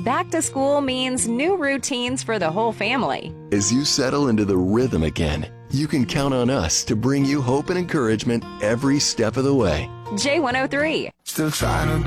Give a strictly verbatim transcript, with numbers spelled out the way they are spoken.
back to school means new routines for the whole family. As you settle into the rhythm again, you can count on us to bring you hope and encouragement every step of the way. J one oh three. Still trying to